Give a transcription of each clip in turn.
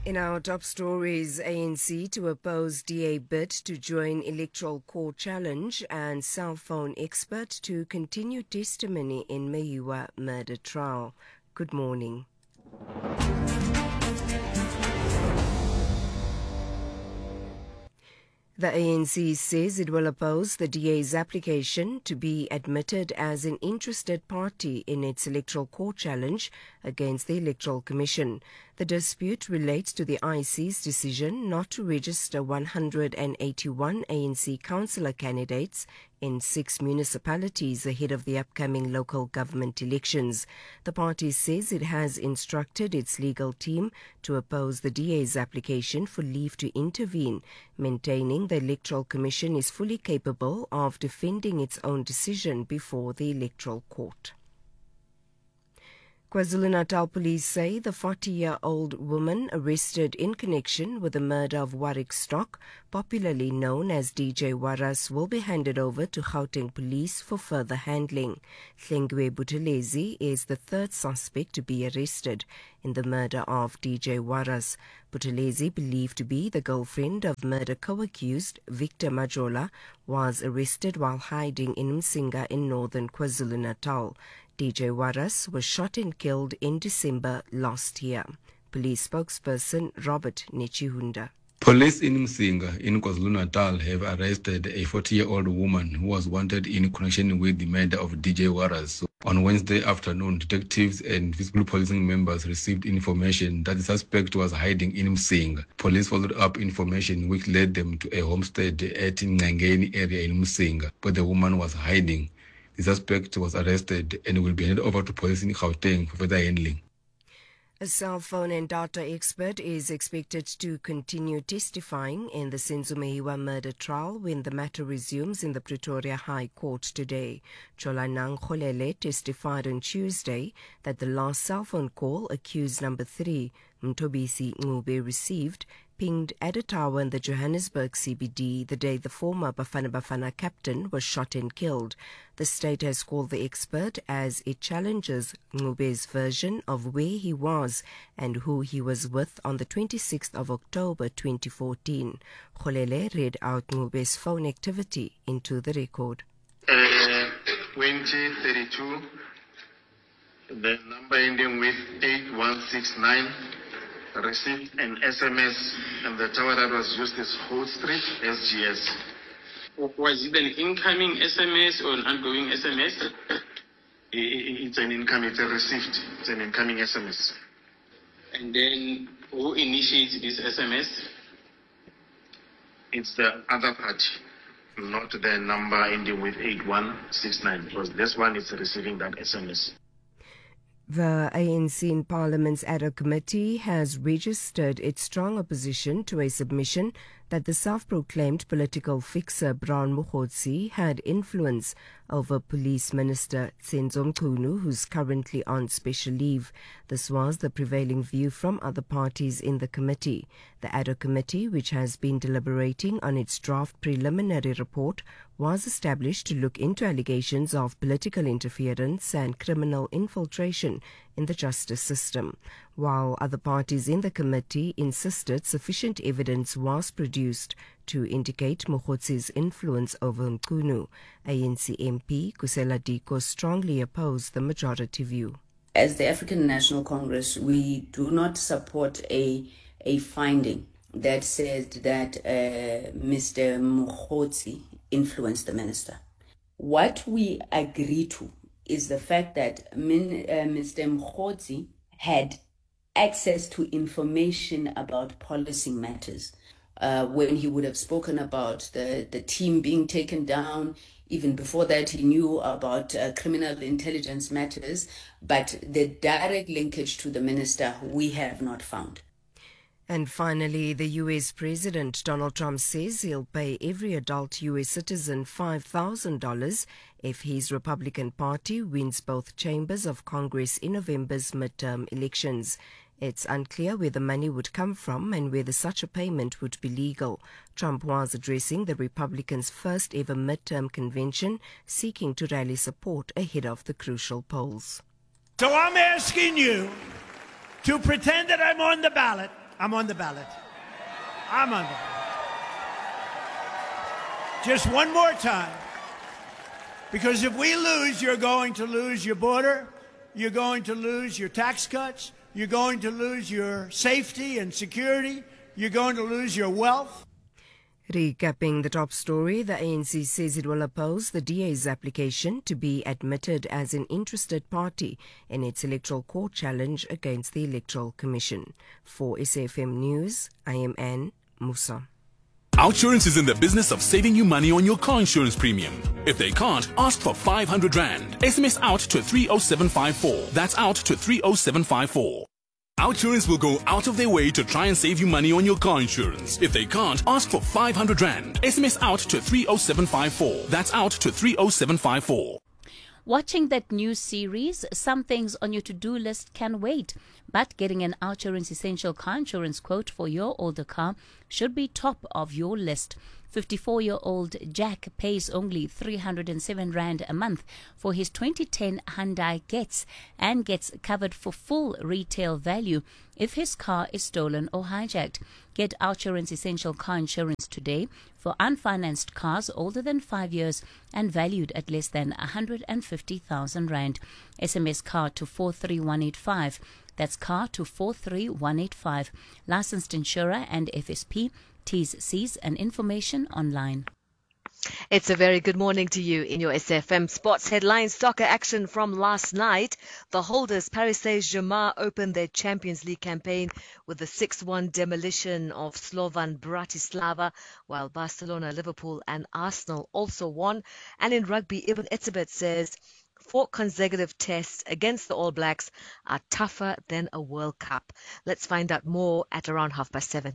In our top stories, ANC to oppose DA bid to join Electoral Court challenge and cell phone expert to continue testimony in Meyiwa murder trial. Good morning. The ANC says it will oppose the DA's application to be admitted as an interested party in its Electoral Court challenge against the Electoral Commission. The dispute relates to the IEC's decision not to register 181 ANC councillor candidates in 6 municipalities ahead of the upcoming local government elections. The party says it has instructed its legal team to oppose the DA's application for leave to intervene, maintaining the Electoral Commission is fully capable of defending its own decision before the Electoral Court. KwaZulu-Natal police say the 40-year-old woman arrested in connection with the murder of Warwick Stock, popularly known as DJ Waras, will be handed over to Gauteng police for further handling. Hlengwe Buthelezi is the third suspect to be arrested in the murder of DJ Waras. Buthelezi, believed to be the girlfriend of murder co-accused Victor Majola, was arrested while hiding in Msinga in northern KwaZulu-Natal. DJ Waras was shot and killed in December last year. Police spokesperson Robert Nechihunda. Police in Msinga in KwaZulu-Natal have arrested a 40-year-old woman who was wanted in connection with the murder of DJ Waras. On Wednesday afternoon, detectives and physical policing members received information that the suspect was hiding in Msinga. Police followed up information which led them to a homestead at Ngangeni area in Msinga, where the woman was hiding. The suspect was arrested and will be handed over to police in Gauteng for further handling. A cell phone and data expert is expected to continue testifying in the Senzo Meyiwa murder trial when the matter resumes in the Pretoria High Court today. Cholanang Kholele testified on Tuesday that the last cell phone call accused number 3, Mtobisi Ngube, received pinged at a tower in the Johannesburg CBD the day the former Bafana Bafana captain was shot and killed. The state has called the expert as it challenges Ngube's version of where he was and who he was with on the 26th of October 2014. Kholele read out Ngube's phone activity into the record. 2032, the number ending with 8169, received an SMS, and the tower that was used is Holt Street, SGS. Was it an incoming SMS or an outgoing SMS? It's an incoming, it's a received, it's an incoming SMS. And then who initiates this SMS? It's the other party, not the number ending with 8169, because this one is receiving that SMS. The ANC in Parliament's ad hoc committee has registered its strong opposition to a submission that the self-proclaimed political fixer Brown Mokgotsi had influence over Police Minister Tsenzo Mchunu, who's currently on special leave. This was the prevailing view from other parties in the committee. The ad hoc committee, which has been deliberating on its draft preliminary report, was established to look into allegations of political interference and criminal infiltration in the justice system. While other parties in the committee insisted sufficient evidence was produced to indicate Mokgotsi's influence over Mchunu, ANC MP Kusela Diko strongly opposed the majority view. As the African National Congress, we do not support a finding that said that Mr. Mokgotsi influenced the minister. What we agree to is the fact that Mr. Mokgotsi had access to information about policy matters when he would have spoken about the team being taken down. Even before that, he knew about criminal intelligence matters, but the direct linkage to the minister we have not found. And finally, the U.S. President Donald Trump says he'll pay every adult U.S. citizen $5,000 if his Republican Party wins both chambers of Congress in November's midterm elections. It's unclear where the money would come from and whether such a payment would be legal. Trump was addressing the Republicans' first ever midterm convention, seeking to rally support ahead of the crucial polls. So I'm asking you to pretend that I'm on the ballot I'm on the ballot. I'm on the ballot. Just one more time. Because if we lose, you're going to lose your border. You're going to lose your tax cuts. You're going to lose your safety and security. You're going to lose your wealth. Recapping the top story, the ANC says it will oppose the DA's application to be admitted as an interested party in its electoral court challenge against the Electoral Commission. For SAFM News, I am Anne Musa. Outsurance is in the business of saving you money on your car insurance premium. If they can't, ask for 500 Rand. SMS out to 30754. That's out to 30754. Outsurance will go out of their way to try and save you money on your car insurance. If they can't, ask for 500 Rand. SMS out to 30754. That's out to 30754. Watching that new series, some things on your to-do list can wait. But getting an Outsurance Essential car insurance quote for your older car should be top of your list. 54-year-old Jack pays only 307 Rand a month for his 2010 Hyundai Getz and gets covered for full retail value if his car is stolen or hijacked. Get Outsurance Essential car insurance today for unfinanced cars older than 5 years and valued at less than 150,000 Rand. SMS car to 43185. That's car to 43185. Licensed insurer and FSP. T's, C's and information online. It's a very good morning to you in your SFM Sports headlines. Soccer action from last night. The holders, Paris Saint-Germain, opened their Champions League campaign with a 6-1 demolition of Slovan Bratislava, while Barcelona, Liverpool and Arsenal also won. And in rugby, Ibn Etzebet says 4 consecutive tests against the All Blacks are tougher than a World Cup. Let's find out more at around 7:30.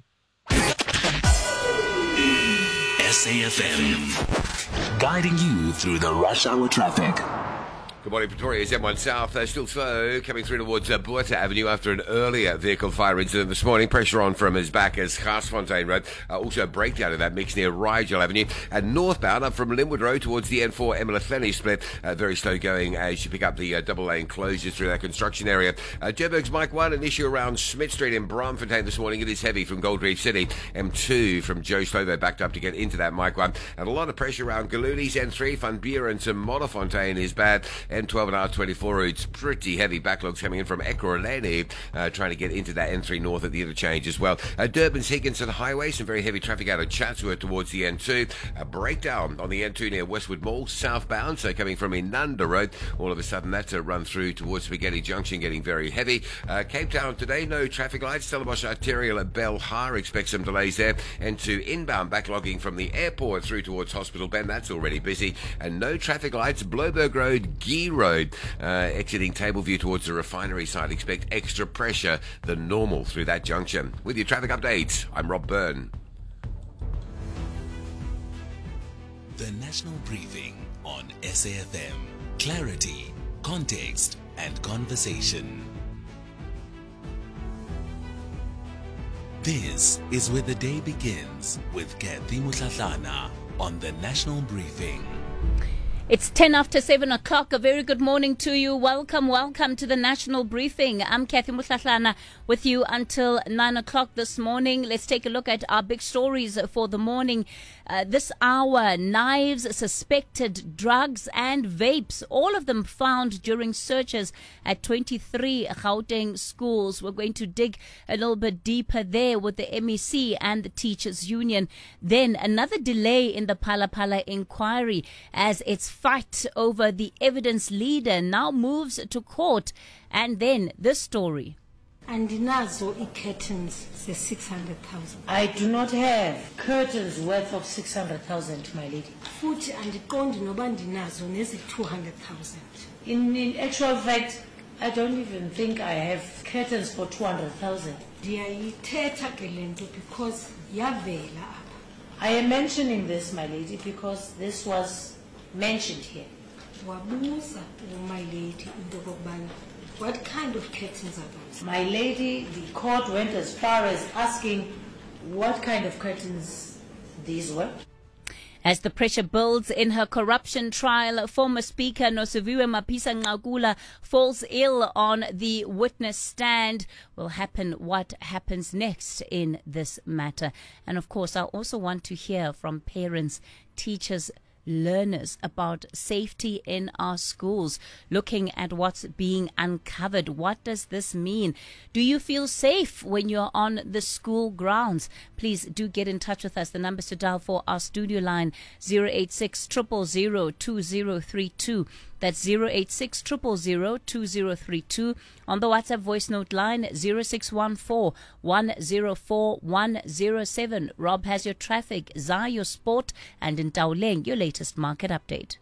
SAFM, guiding you through the rush hour traffic. Good morning, Pretoria. It's M1 South. Still slow, coming through towards Buerta Avenue after an earlier vehicle fire incident this morning. Pressure on from as back as Garsfontein Road. Also a breakdown of that mix near Rigel Avenue. And northbound up from Linwood Road towards the N4 Emelacheni split. Very slow going as you pick up the double lane closures through that construction area. Joburg's Mike 1, an issue around Smith Street in Braamfontein this morning. It is heavy from Gold Reef City. M2 from Joe Slovo backed up to get into that Mike 1. And a lot of pressure around Galuli's N3, Van Buren to Modderfontein is bad. N12 and R24 routes, pretty heavy backlogs coming in from Ekurhuleni, trying to get into that N3 north at the interchange as well. Durban's Higginson Highway, some very heavy traffic out of Chatsworth towards the N2. A breakdown on the N2 near Westwood Mall, southbound, so coming from Inanda Road. All of a sudden that's a run through towards Spaghetti Junction, getting very heavy. Cape Town today, no traffic lights. Stellenbosch Arterial at Belhar, expect some delays there. N2 inbound backlogging from the airport through towards Hospital Bend, that's already busy. And no traffic lights, Bloberg Road, Gee Road. Exiting Tableview towards the refinery side, expect extra pressure than normal through that junction. With your traffic updates, I'm Rob Byrne. The National Briefing on SAFM. Clarity, context and conversation. This is where the day begins with Kathy Mutlatlana on the National Briefing. It's 10 after 7 o'clock. A very good morning to you. Welcome to the National Briefing. I'm Kathy Mutlatlana with you until 9 o'clock this morning. Let's take a look at our big stories for the morning. This hour, knives, suspected drugs and vapes, all of them found during searches at 23 Gauteng schools. We're going to dig a little bit deeper there with the MEC and the Teachers Union. Then another delay in the Phala Phala inquiry as its fight over the evidence leader now moves to court. And then this story. Andinazo curtains ze 600,000. I do not have curtains worth of 600,000, my lady. Futhi andiqondi noba ndinazo nezi 200,000. In actual fact, I don't even think I have curtains for 200,000. Ndiyayithetha ke lento because yavela apha. I am mentioning this, my lady, because this was mentioned here. Wabuza my lady into kokubana what kind of curtains are those? My lady, the court went as far as asking what kind of curtains these were. As the pressure builds in her corruption trial, former Speaker Nosiviwe Mapisa-Nqakula falls ill on the witness stand. Will happen what happens next in this matter. And of course, I also want to hear from parents, teachers, learners about safety in our schools, looking at what's being uncovered. What does this mean? Do you feel safe when you're on the school grounds? Please do get in touch with us. The numbers to dial for our studio line 086 000 2032. That's 086 000 2032. On the WhatsApp voice note line 0614 104 107. Rob has your traffic, Zai your sport, and in Tauleng your latest market update.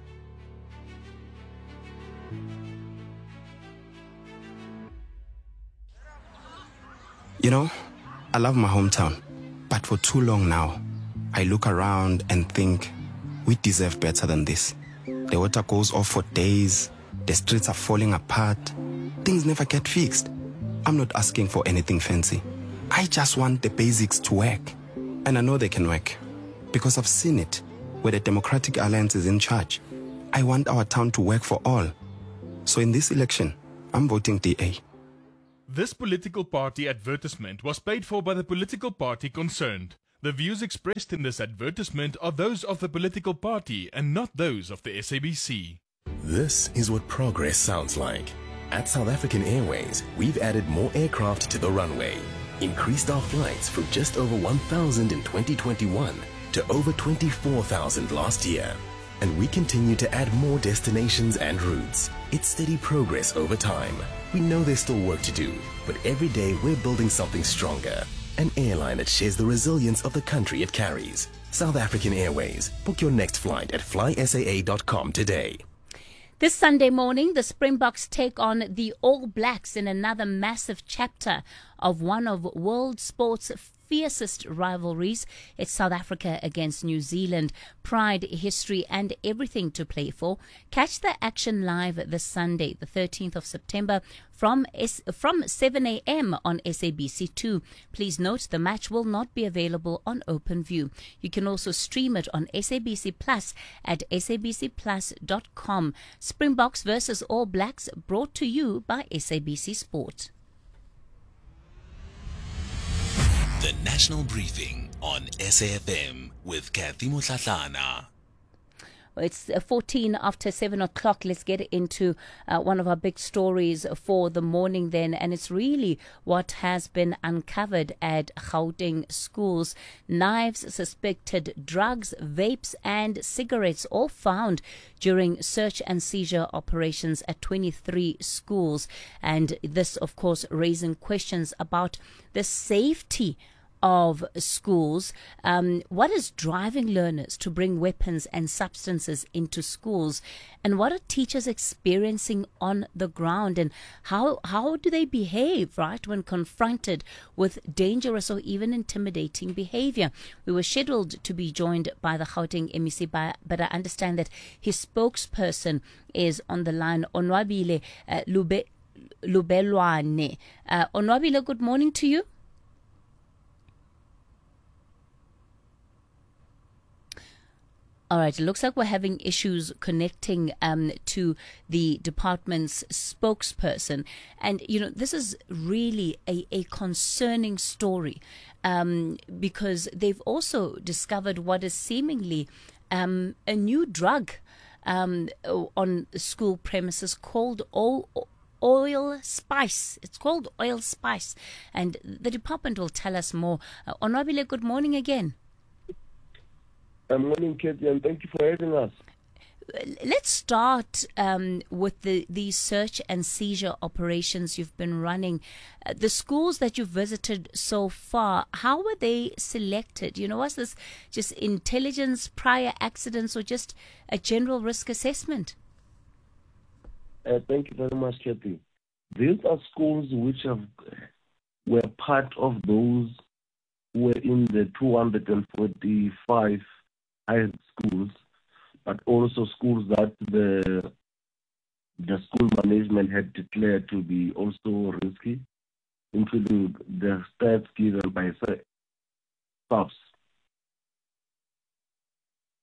You know, I love my hometown, but for too long now, I look around and think we deserve better than this. The water goes off for days, the streets are falling apart, things never get fixed. I'm not asking for anything fancy. I just want the basics to work. And I know they can work, because I've seen it, where the Democratic Alliance is in charge. I want our town to work for all. So in this election, I'm voting DA. This political party advertisement was paid for by the political party concerned. The views expressed in this advertisement are those of the political party and not those of the SABC. This is what progress sounds like. At South African Airways, we've added more aircraft to the runway, increased our flights from just over 1,000 in 2021 to over 24,000 last year. And we continue to add more destinations and routes. It's steady progress over time. We know there's still work to do, but every day we're building something stronger. An airline that shares the resilience of the country it carries. South African Airways. Book your next flight at flysaa.com today. This Sunday morning, the Springboks take on the All Blacks in another massive chapter of one of world sport's fiercest rivalries. It's South Africa against New Zealand. Pride, history, and everything to play for. Catch the action live this Sunday, the 13th of September, from 7 a.m. on SABC2. Please note the match will not be available on OpenView. You can also stream it on SABC Plus at sabcplus.com. Springboks versus All Blacks, brought to you by SABC Sport. The National Briefing on SAFM with Kathy Motlatlana. It's 14 after 7 o'clock. Let's get into one of our big stories for the morning then. And it's really what has been uncovered at Gauteng schools. Knives, suspected drugs, vapes and cigarettes all found during search and seizure operations at 23 schools. And this, of course, raising questions about the safety of schools. What is driving learners to bring weapons and substances into schools, and what are teachers experiencing on the ground, and how do they behave, right, when confronted with dangerous or even intimidating behavior? We were scheduled to be joined by the Gauteng MEC, but I understand that his spokesperson is on the line, Onwabile Lubelwane. Onwabile, good morning to you. All right, it looks like we're having issues connecting to the department's spokesperson. And, you know, this is really a concerning story because they've also discovered what is seemingly a new drug on school premises called oil spice. It's called oil spice. And the department will tell us more. Onwabile, good morning again. Good morning, Katie, and thank you for having us. Let's start with the search and seizure operations you've been running. The schools that you've visited so far, how were they selected? You know, was this just intelligence, prior accidents, or just a general risk assessment? Thank you very much, Kathy. These are schools which were part of those who were in the 245 high schools, but also schools that the school management had declared to be also risky, including the stats given by SAPS.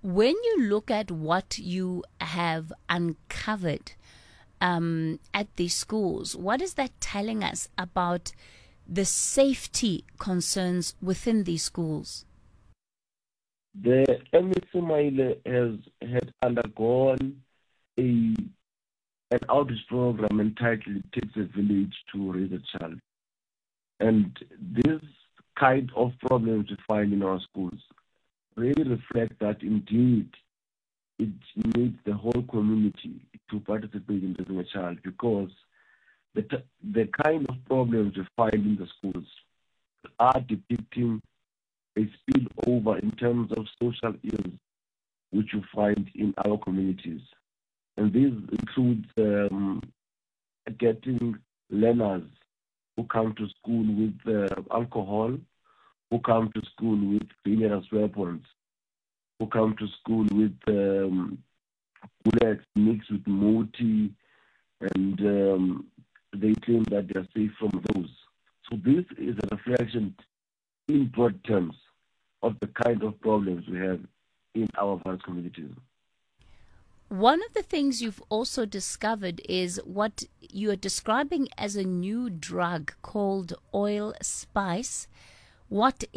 When you look at what you have uncovered at these schools, what is that telling us about the safety concerns within these schools? The MEC Maile had undergone an outreach program entitled "It Takes a Village to Raise a Child." And this kind of problems we find in our schools really reflect that indeed it needs the whole community to participate in raising a child, because the kind of problems we find in the schools are depicting a spillover in terms of social ills which you find in our communities. And this includes getting learners who come to school with alcohol, who come to school with dangerous weapons, who come to school with bullets mixed with moti, and they claim that they are safe from those. So this is a reflection in broad terms of the kind of problems we have in our various communities. One of the things you've also discovered is what you are describing as a new drug called oil spice. What